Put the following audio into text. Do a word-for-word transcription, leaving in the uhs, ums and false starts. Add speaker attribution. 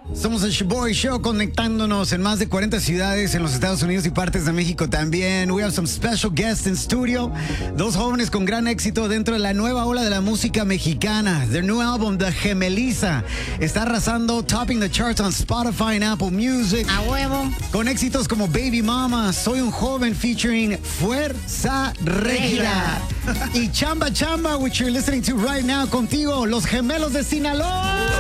Speaker 1: Somos el Shoboy Show, conectándonos en más de cuarenta ciudades en los Estados Unidos y partes de México también. We have some special guests in studio. Dos jóvenes con gran éxito dentro de la nueva ola de la música mexicana. Their new album, The Gemeliza, está arrasando, topping the charts on Spotify and Apple Music.
Speaker 2: A huevo.
Speaker 1: Con éxitos como Baby Mama, Soy un Joven featuring Fuerza Régida. Y Chamba Chamba, which you're listening to right now, contigo, Los Gemelos de Sinaloa.